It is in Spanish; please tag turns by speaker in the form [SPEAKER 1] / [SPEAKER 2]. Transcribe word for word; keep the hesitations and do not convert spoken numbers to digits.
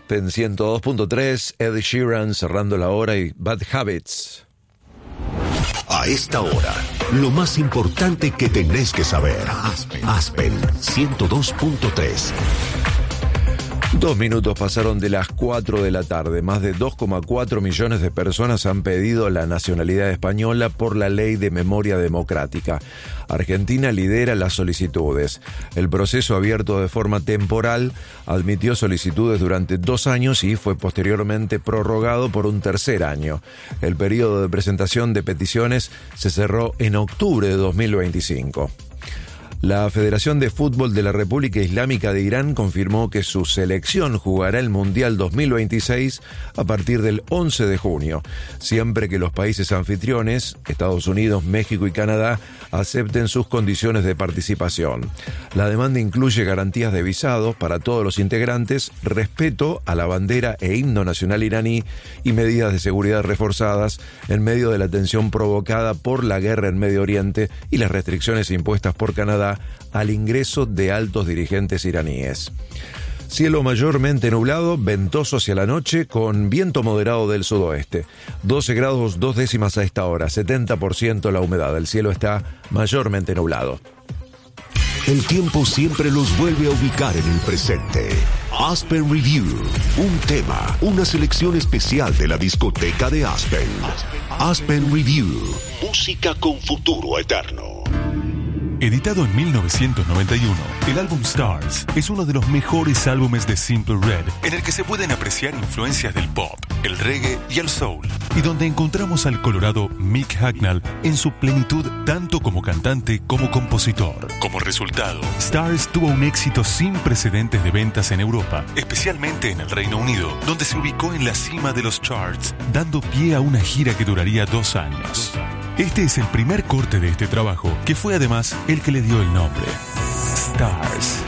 [SPEAKER 1] Aspen ciento dos punto tres, Ed Sheeran cerrando la hora y Bad Habits.
[SPEAKER 2] A esta hora, lo más importante que tenés que saber. Aspen, Aspen ciento dos punto tres.
[SPEAKER 1] Dos minutos pasaron de las cuatro de la tarde. Más de dos coma cuatro millones de personas han pedido la nacionalidad española por la Ley de Memoria Democrática. Argentina lidera las solicitudes. El proceso, abierto de forma temporal, admitió solicitudes durante dos años y fue posteriormente prorrogado por un tercer año. El periodo de presentación de peticiones se cerró en octubre de dos mil veinticinco. La Federación de Fútbol de la República Islámica de Irán confirmó que su selección jugará el Mundial dos mil veintiséis a partir del once de junio, siempre que los países anfitriones, Estados Unidos, México y Canadá, acepten sus condiciones de participación. La demanda incluye garantías de visados para todos los integrantes, respeto a la bandera e himno nacional iraní y medidas de seguridad reforzadas en medio de la tensión provocada por la guerra en Medio Oriente y las restricciones impuestas por Canadá al ingreso de altos dirigentes iraníes. Cielo mayormente nublado, ventoso hacia la noche, con viento moderado del sudoeste. doce grados dos décimas a esta hora, setenta por ciento la humedad. El cielo está mayormente nublado.
[SPEAKER 2] El tiempo siempre los vuelve a ubicar en el presente. Aspen Review, un tema, una selección especial de la discoteca de Aspen. Aspen Review, música con futuro eterno.
[SPEAKER 3] Editado en mil novecientos noventa y uno, el álbum Stars es uno de los mejores álbumes de Simple Red, en el que se pueden apreciar influencias del pop, el reggae y el soul, y donde encontramos al colorado Mick Hucknall en su plenitud tanto como cantante como compositor. Como resultado, Stars tuvo un éxito sin precedentes de ventas en Europa, especialmente en el Reino Unido, donde se ubicó en la cima de los charts, dando pie a una gira que duraría dos años. Este es el primer corte de este trabajo, que fue además el que le dio el nombre. Stars.